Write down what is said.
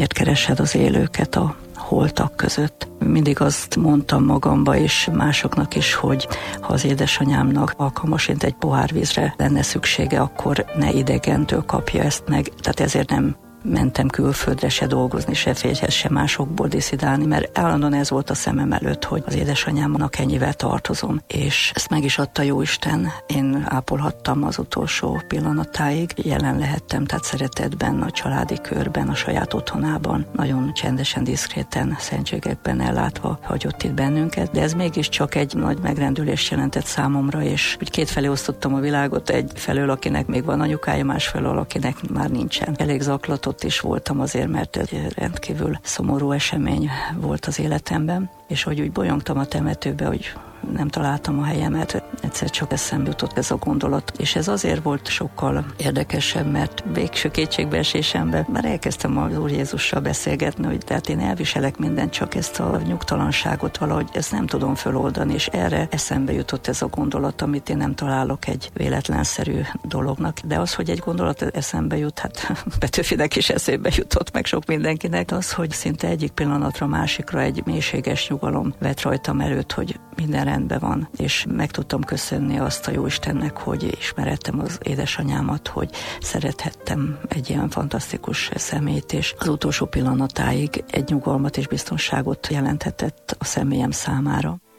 miért keresed az élőket a holtak között. Mindig azt mondtam magamba és másoknak is, hogy ha az édesanyámnak alkalmasint egy pohár vízre lenne szüksége, akkor ne idegentől kapja ezt meg. Tehát ezért nem mentem külföldre se dolgozni, se férjhez, se másokból diszidálni, mert állandóan ez volt a szemem előtt, hogy az édesanyámnak ennyivel tartozom. És ezt meg is adta Jóisten. Én ápolhattam az utolsó pillanatáig. Jelen lehettem, tehát szeretetben, a családi körben, a saját otthonában. Nagyon csendesen, diszkréten, szentségekben ellátva hagyott itt bennünket. De ez mégiscsak egy nagy megrendülést jelentett számomra, és úgy kétfelé osztottam a világot, egyfelől, akinek még van anyukája, másfelől, akinek már nincsen. Elég zaklatott is voltam azért, mert egy rendkívül szomorú esemény volt az életemben, és hogy úgy bolyongtam a temetőbe, hogy nem találtam a helyemet, egyszer csak eszembe jutott ez a gondolat, és ez azért volt sokkal érdekesebb, mert végső kétségbeesésemben már elkezdtem az Úr Jézussal beszélgetni, hogy tehát én elviselek mindent, csak ezt a nyugtalanságot valahogy ezt nem tudom föloldani, és erre eszembe jutott ez a gondolat, amit én nem találok egy véletlenszerű dolognak, de az, hogy egy gondolat eszembe jut, hát Petőfinek is eszébe jutott, meg sok mindenkinek, az, hogy szinte egyik pillanatra másikra egy mélységes nyugalom vett rajtam előtt, hogy minden rendben van, és meg tudtam köszönni azt a Jóistennek, hogy ismerettem az édesanyámat, hogy szerethettem egy ilyen fantasztikus személyt, és az utolsó pillanatáig egy nyugalmat és biztonságot jelenthetett a személyem számára.